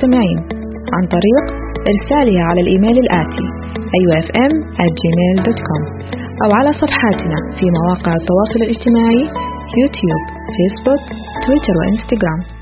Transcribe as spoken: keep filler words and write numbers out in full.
المستمعين عن طريق إرسالها على الإيميل الآتي أيوة إف إم آت جيميل دوت كوم أو على صفحاتنا في مواقع التواصل الاجتماعي يوتيوب، فيسبوك، تويتر وإنستغرام.